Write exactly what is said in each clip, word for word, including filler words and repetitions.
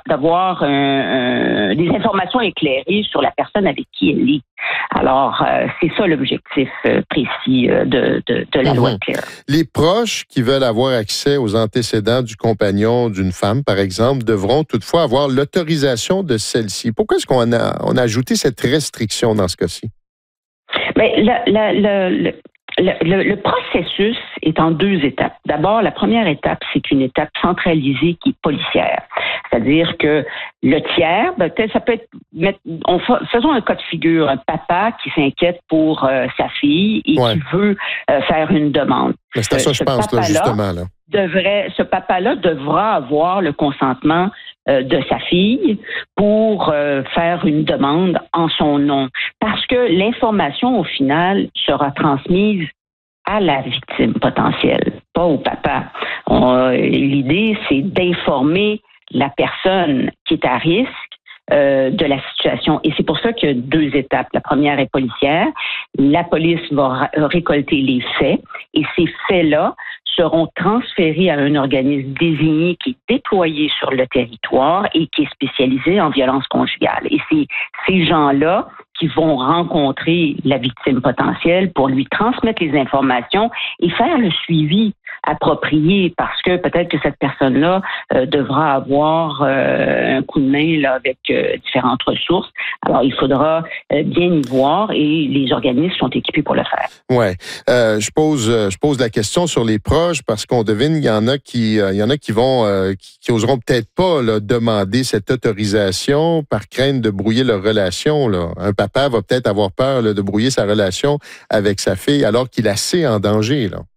d'avoir un, un, des informations éclairées sur la personne avec qui elle est. Alors, euh, c'est ça l'objectif euh, précis euh, de, de, de la mmh. loi Claire. Les proches qui veulent avoir accès aux antécédents du compagnon d'une femme, par exemple, devront toutefois avoir l'autorisation de celle-ci. Pourquoi est-ce qu'on a, on a ajouté cette restriction dans ce cas-ci? Bien, la, la, la, la, Le, le, le processus est en deux étapes. D'abord, la première étape, c'est une étape centralisée qui est policière. C'est-à-dire que le tiers, ben, ça peut être, on, faisons un cas de figure, un papa qui s'inquiète pour euh, sa fille et ouais. qui veut euh, faire une demande. Mais c'est à ça que je pense, là, justement. Là. Devrait, ce papa-là devra avoir le consentement euh, de sa fille pour euh, faire une demande en son nom. Parce que l'information, au final, sera transmise à la victime potentielle, pas au papa. On, l'idée, c'est d'informer la personne qui est à risque euh, de la situation. Et c'est pour ça qu'il y a deux étapes. La première est policière. La police va récolter les faits et ces faits-là seront transférés à un organisme désigné qui est déployé sur le territoire et qui est spécialisé en violence conjugale. Et c'est ces gens-là qui vont rencontrer la victime potentielle pour lui transmettre les informations et faire le suivi approprié parce que peut-être que cette personne-là euh, devra avoir euh, un coup de main là, avec euh, différentes ressources. Alors, il faudra euh, bien y voir et les organismes sont équipés pour le faire. Oui. Euh, je pose je pose la question sur les proches parce qu'on devine, il y en a qui euh, il y en a qui vont euh, qui, qui oseront peut-être pas là, demander cette autorisation par crainte de brouiller leur relation. Là. Un papa va peut-être avoir peur là, de brouiller sa relation avec sa fille alors qu'il est assez en danger, là.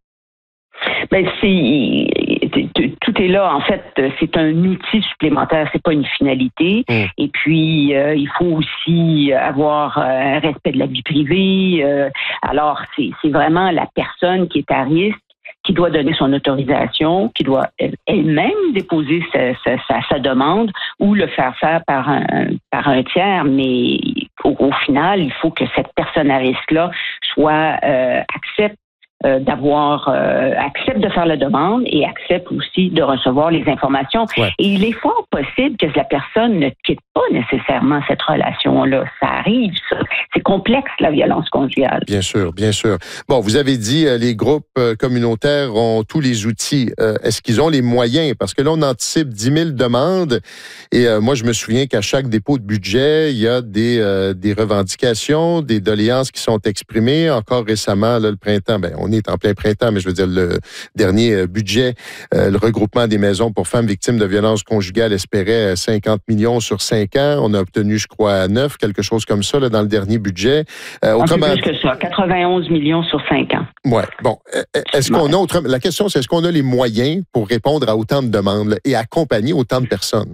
Ben c'est tout est là. En fait, c'est un outil supplémentaire, c'est pas une finalité. Mmh. Et puis, euh, il faut aussi avoir un respect de la vie privée. Euh, alors, c'est, c'est vraiment la personne qui est à risque qui doit donner son autorisation, qui doit elle-même déposer sa, sa, sa, sa demande ou le faire faire par un, par un tiers. Mais au, au final, il faut que cette personne à risque-là soit euh, accepte Euh, d'avoir euh, accepte de faire la demande et accepte aussi de recevoir les informations. Ouais. Et il est fort possible que la personne ne quitte pas nécessairement cette relation-là. Ça arrive, ça. C'est complexe, la violence conjugale. Bien sûr, bien sûr. Bon, vous avez dit euh, les groupes euh, communautaires ont tous les outils. Euh, est-ce qu'ils ont les moyens? Parce que là, on anticipe dix mille demandes et euh, moi, je me souviens qu'à chaque dépôt de budget, il y a des, euh, des revendications, des doléances qui sont exprimées. Encore récemment, là, le printemps, ben, on On est en plein printemps, mais je veux dire, le dernier budget, euh, le regroupement des maisons pour femmes victimes de violences conjugales espérait cinquante millions sur cinq ans. On a obtenu, je crois, neuf, quelque chose comme ça, là, dans le dernier budget. Euh, autrement... Un peu plus que ça, quatre-vingt-onze millions sur cinq ans. Oui, bon. Est-ce qu'on a, autre... La question, c'est est-ce qu'on a les moyens pour répondre à autant de demandes là, et accompagner autant de personnes?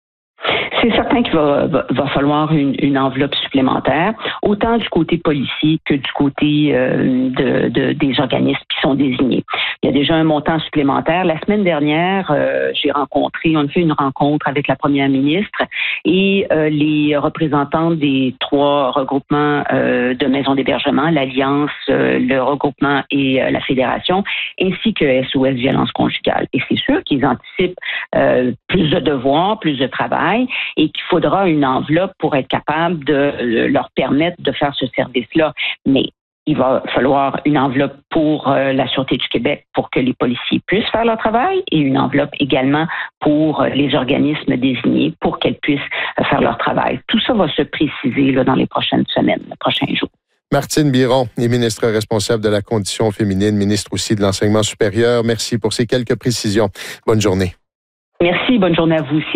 C'est certain qu'il va, va, va falloir une, une enveloppe supplémentaire, autant du côté policier que du côté euh, de, de, des organismes qui sont désignés. Il y a déjà un montant supplémentaire. La semaine dernière, euh, j'ai rencontré, on a fait une rencontre avec la première ministre et euh, les représentants des trois regroupements euh, de maisons d'hébergement, l'Alliance, euh, le regroupement et euh, la Fédération, ainsi que S O S Violence conjugale. Et c'est sûr qu'ils anticipent euh, plus de devoirs, plus de travail, et qu'il faudra une enveloppe pour être capable de leur permettre de faire ce service-là. Mais il va falloir une enveloppe pour euh, la Sûreté du Québec pour que les policiers puissent faire leur travail et une enveloppe également pour euh, les organismes désignés pour qu'elles puissent euh, faire leur travail. Tout ça va se préciser là, dans les prochaines semaines, les prochains jours. Martine Biron est ministre responsable de la condition féminine, ministre aussi de l'enseignement supérieur. Merci pour ces quelques précisions. Bonne journée. Merci, bonne journée à vous aussi.